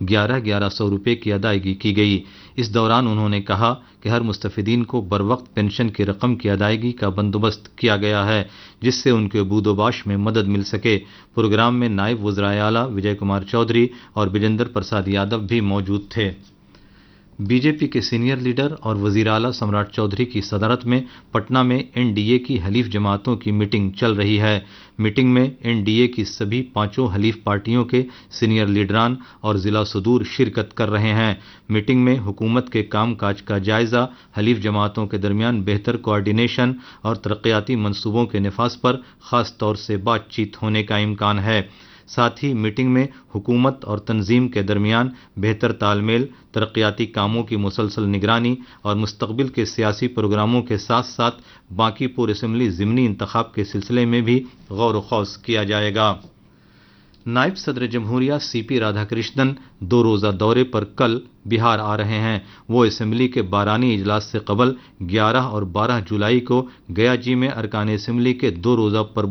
11,1100 रुपये की अदायगी की गई। इस दौरान उन्होंने कहा कि हर मुस्तफिदीन को बरवक्त पेंशन की रकम की अदायगी का बंदोबस्त किया गया है, जिससे उनके बूदोबाश में मदद मिल सके। प्रोग्राम में नायब वज़ीर आला विजय कुमार चौधरी और विजेंद्र प्रसाद यादव भी मौजूद थे। बीजेपी के सीनियर लीडर और वजीर आला सम्राट चौधरी की सदारत में पटना में एनडीए की हलीफ जमातों की मीटिंग चल रही है। मीटिंग में एनडीए की सभी पांचों हलीफ पार्टियों के सीनियर लीडरान और जिला सदूर शिरकत कर रहे हैं। मीटिंग में हुकूमत के कामकाज का जायजा, हलीफ जमातों के दरमियान बेहतर कोऑर्डिनेशन और तरक्याती मंसूबों के निफाज पर खास तौर से बातचीत होने का इम्कान है। साथ ही मीटिंग में हुकूमत और तंजीम के दरमियान बेहतर तालमेल, तरक्याती कामों की मुसलसल निगरानी और मुस्तकबिल के सियासी प्रोग्रामों के साथ साथ बांकीपुर असेंबली ज़िमनी इंतखाब के सिलसिले में भी गौर व खौस किया जाएगा। नायब सदर जमहूरिया सीपी राधाकृष्णन 2 रोज़ा दौरे पर कल बिहार आ रहे हैं। वो असेंबली के बारानी इजलास से कबल 11 और 12 जुलाई को गया जी में अरकान असेंबली के 2 रोज़ा पर